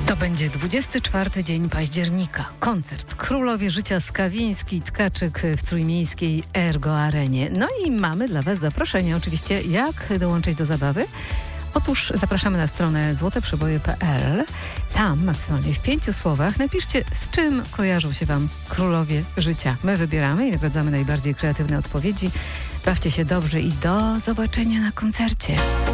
To będzie 24 dzień października. Koncert Królowie Życia Skawiński i Tkaczyk w trójmiejskiej Ergo Arenie. No i mamy dla Was zaproszenie. Oczywiście, jak dołączyć do zabawy? Otóż zapraszamy na stronę złoteprzeboje.pl. Tam maksymalnie w 5 słowach napiszcie, z czym kojarzą się Wam Królowie Życia. My wybieramy i nagradzamy najbardziej kreatywne odpowiedzi. Bawcie się dobrze i do zobaczenia na koncercie.